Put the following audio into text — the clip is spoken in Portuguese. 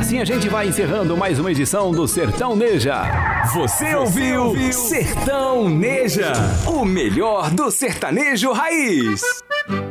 assim a gente vai encerrando mais uma edição do Sertão Neja. Você ouviu Sertão Neja, o melhor do sertanejo raiz.